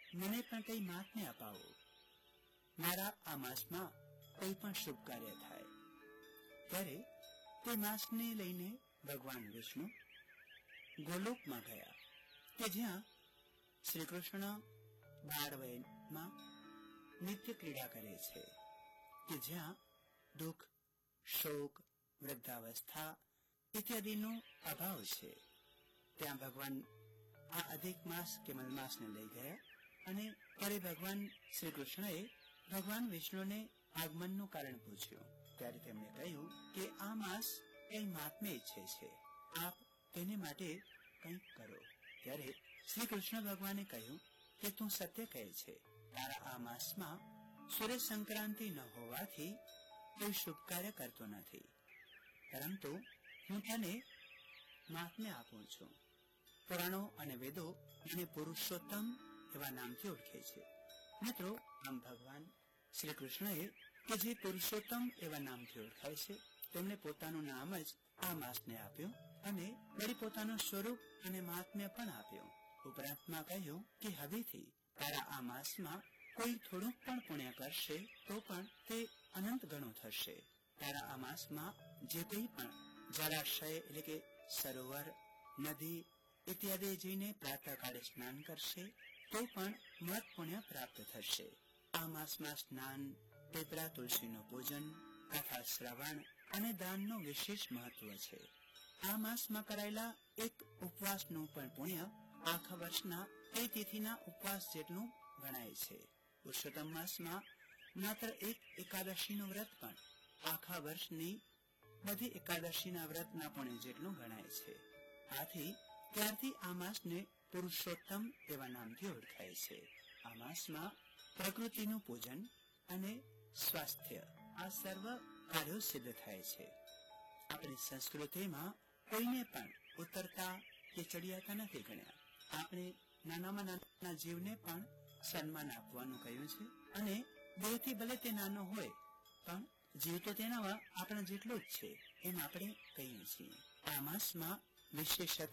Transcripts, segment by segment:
મને પણ કઈ માસને અપાવો. મારા આ માસમાં કોઈ પણ શુભ કાર્ય થાય. ત્યારે તે માસને લઈને ભગવાન વિષ્ણુ ગોલોકમાં ગયા, કે જ્યાં શ્રી કૃષ્ણ બાળવયમાં નિત્ય ક્રીડા કરે છે, કે જ્યાં દુઃખ, શોક, વૃદ્ધાવસ્થા ઇત્યાદિનો અભાવ છે. ત્યાં ભગવાન આ અધિક માસ કે મલમાસને લઈ ગયા અને ત્યારે ભગવાન શ્રી કૃષ્ણએ ભગવાન વિષ્ણુને આગમનનું કારણ પૂછ્યું. ત્યારે તેમણે કહ્યું કે આ માસ કઈ મહાત્મ્ય ઈચ્છે છે, આપ તેને માટે કંઈક કરો. ત્યારે શ્રી કૃષ્ણ ભગવાને કહ્યું કે તું સત્ય કહે છે. તારા આ માસમાં સૂર્ય સંક્રાંતિ ન હોવાથી કોઈ શુભ કાર્ય કરતો નથી, પરંતુ હું તને મહાત્મ્ય આપું છું. પુરાણો અને વેદો મને પુરુષોત્તમ એવા નામથી ઓળખે છે. મિત્રો, આમ ભગવાન શ્રી કૃષ્ણએ કે જે પુરુષોત્તમ એવા નામથી ઓળખાય છે, તેમણે પોતાનું નામ જ આ માસને આપ્યું અને વળી પોતાનું સ્વરૂપ અને મહાત્મ્ય પણ આપ્યું. ઉપરાંતમાં કહ્યું કે હવેથી તારા આ માસમાં કોઈ થોડુંક પણ પુણ્ય કરશે તો પણ તે અનંત ગણું થશે. તારા આ માસમાં જે કંઈ પણ જળાશય એટલે કે સરોવર, નદી ઇત્યાદિ જઈને પ્રાતઃકાળે સ્નાન કરશે તો પણ મહત પુણ્ય પ્રાપ્ત થશે. આ માસમાં સ્નાન, પીપળા તુલસીનું પૂજન, કથા શ્રવણ અને દાનનું વિશેષ મહત્વ છે. આ માસમાં કરાયેલા એક ઉપવાસનું પણ પુણ્ય આખા વર્ષના તે તિથિના ઉપવાસ જેટલું ગણાય છે. પુરુષોત્તમ માસમાં માત્ર એક એકાદશીનું વ્રત પણ આખા વર્ષની બધી એકાદશીના વ્રતના પુણ્ય જેટલું ગણાય છે. આથી ત્યારથી આ માસને પુરુષોત્તમ એવા નામથી ઓળખાય છે. આ માસમાં પ્રકૃતિનું પૂજન અને સ્વાસ્થ્ય આ સર્વ કાર્યો સિદ્ધ થાય છે. આપણી સંસ્કૃતિમાં કોઈને પણ ઉતરતા કે ચડિયાતા નથી ગણ્યા. આપણે નાનામાં નાના જીવને પણ સન્માન આપવાનું કહ્યું છે અને દેહથી ભલે તે નાનો હોય પણ જીવ તો તેનામાં આપણા જેટલો જ છે એમ આપણે કહીએ છીએ. આ માસમાં વિશેષતઃ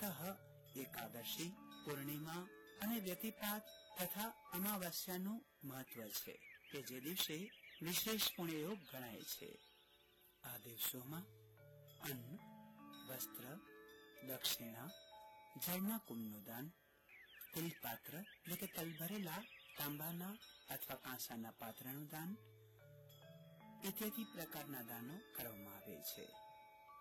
એકાદશી, પૂર્ણિમા અને વ્યતિપાત તથા અમાવસ્યાનું મહત્વ છે કે જે દિવસે વિશેષ પુણ્યયોગ ગણાય છે. આ દિવસોમાં અન્ન, વસ્ત્ર, દક્ષિણા, જળના કુંભનું દાન, તિલપાત્ર એટલે કે તલ ભરેલા તાંબાના અથવા કાંસાના પાત્રનું દાન ઇત્યાદિ પ્રકારના દાનો કરવામાં આવે છે.